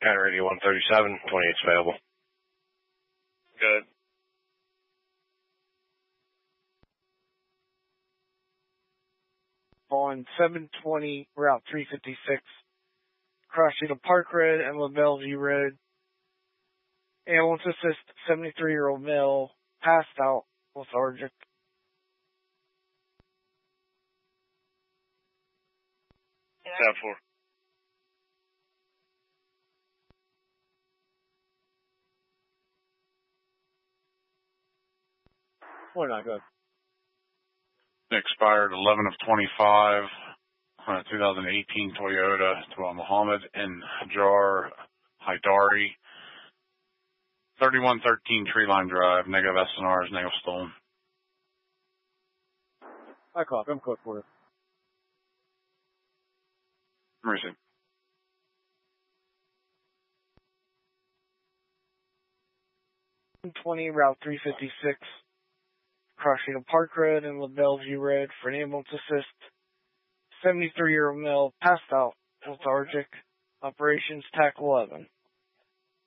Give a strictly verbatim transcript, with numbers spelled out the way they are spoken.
Skyline Radio one thirty-seven, twenty-eight's available. Good. On seven twenty, Route three fifty-six, crossing of Park Road and LaBelle View Road. Ambulance assist, seventy-three-year-old male, passed out, lethargic. ten four. Why not, good. Expired eleven of twenty-five, uh, twenty eighteen Toyota to Muhammad and Hajar Haidari, thirty-one thirteen Treeline Drive, negative S N Rs, negative stolen. I copy. I'm code for it. Mercy. twenty, Route three fifty-six, crossing of Park Road and LaBelle View Road for an ambulance assist. seventy-three-year-old male, passed out, lethargic. Operations T A C eleven.